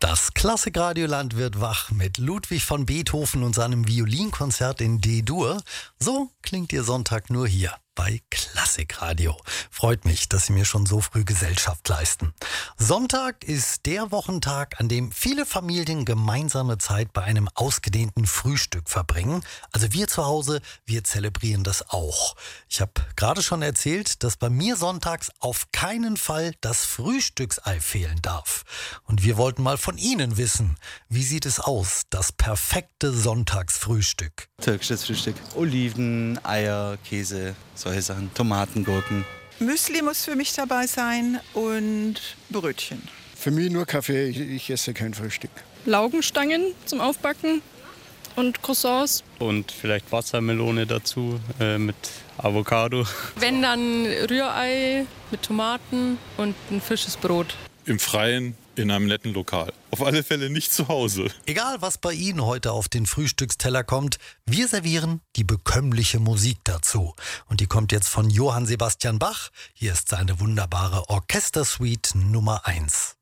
Das Klassikradioland wird wach mit Ludwig van Beethoven und seinem Violinkonzert in D-Dur. So klingt Ihr Sonntag nur hier bei Klassikradio. Freut mich, dass Sie mir schon so früh Gesellschaft leisten. Sonntag ist der Wochentag, an dem viele Familien gemeinsame Zeit bei einem ausgedehnten Frühstück verbringen. Also wir zu Hause, wir zelebrieren das auch. Ich habe gerade schon erzählt, dass bei mir sonntags auf keinen Fall das Frühstücksei fehlen darf. Und wir wollten mal von Ihnen wissen, wie sieht es aus, das perfekte Sonntagsfrühstück? Türkisches Frühstück. Oliven, Eier, Käse, solche Sachen. Tomaten, Gurken. Müsli muss für mich dabei sein und Brötchen. Für mich nur Kaffee, ich esse kein Frühstück. Laugenstangen zum Aufbacken und Croissants. Und vielleicht Wassermelone dazu mit Avocado. Wenn dann Rührei mit Tomaten und ein frisches Brot. Im Freien, in einem netten Lokal. Auf alle Fälle nicht zu Hause. Egal, was bei Ihnen heute auf den Frühstücksteller kommt, wir servieren die bekömmliche Musik dazu. Und die kommt jetzt von Johann Sebastian Bach. Hier ist seine wunderbare Orchestersuite Nummer 1.